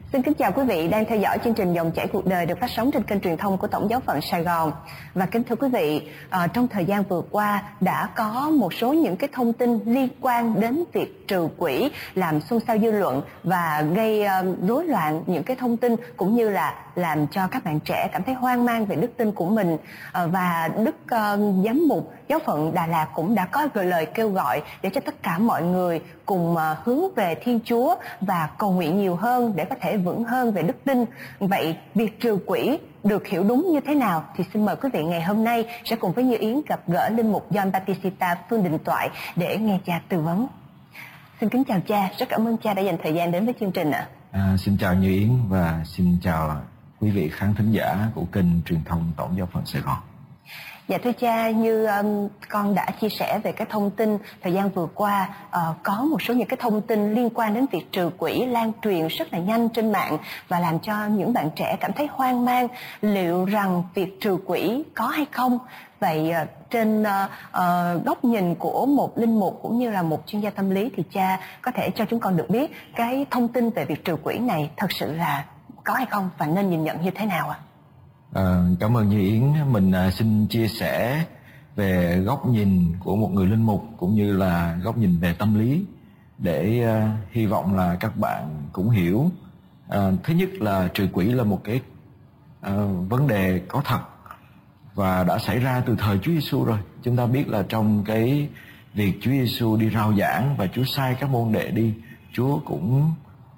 Xin kính chào quý vị đang theo dõi chương trình Dòng chảy cuộc đời được phát sóng trên kênh truyền thông của Tổng giáo phận Sài Gòn. Và kính thưa quý vị, trong thời gian vừa qua đã có một số những cái thông tin liên quan đến việc trừ quỹ làm xôn xao dư luận và gây rối loạn những cái thông tin, cũng như là làm cho các bạn trẻ cảm thấy hoang mang về đức tin của mình. Và Đức Giám mục Giáo phận Đà Lạt cũng đã có gửi lời kêu gọi để cho tất cả mọi người cùng hướng về Thiên Chúa và cầu nguyện nhiều hơn để có thể vững hơn về đức tin. Vậy việc trừ quỹ được hiểu đúng như thế nào thì xin mời quý vị ngày hôm nay sẽ cùng với Như Yến gặp gỡ linh mục John Baptista Phương Đình Toại để nghe cha tư vấn. Xin kính chào cha, rất cảm ơn cha đã dành thời gian đến với chương trình ạ. Xin chào Như Yến và xin chào quý vị khán thính giả của kênh truyền thông Tổng giáo phận Sài Gòn. Dạ thưa cha, như con đã chia sẻ về cái thông tin thời gian vừa qua, có một số những cái thông tin liên quan đến việc trừ quỹ lan truyền rất là nhanh trên mạng và làm cho những bạn trẻ cảm thấy hoang mang liệu rằng việc trừ quỹ có hay không. Vậy trên góc nhìn của một linh mục cũng như là một chuyên gia tâm lý thì cha có thể cho chúng con được biết cái thông tin về việc trừ quỹ này thật sự là có hay không và nên nhìn nhận như thế nào ạ? Cảm ơn Như Yến. Mình xin chia sẻ về góc nhìn của một người linh mục cũng như là góc nhìn về tâm lý để hy vọng là các bạn cũng hiểu. Thứ nhất là trừ quỹ là một cái vấn đề có thật và đã xảy ra từ thời Chúa Giêsu rồi. Chúng ta biết là trong cái việc Chúa Giêsu đi rao giảng và Chúa sai các môn đệ đi, Chúa cũng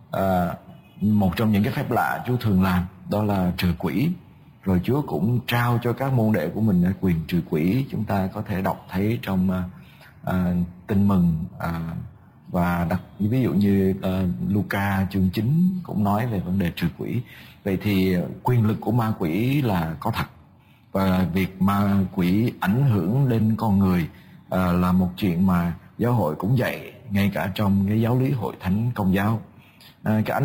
một trong những cái phép lạ Chúa thường làm đó là trừ quỹ. Rồi Chúa cũng trao cho các môn đệ của mình quyền trừ quỹ. Chúng ta có thể đọc thấy trong Tin Mừng và ví dụ như Luca chương 9 cũng nói về vấn đề trừ quỹ. Vậy thì quyền lực của ma quỷ là có thật, và việc ma quỷ ảnh hưởng lên con người là một chuyện mà giáo hội cũng dạy ngay cả trong cái giáo lý Hội Thánh Công giáo. Cái ảnh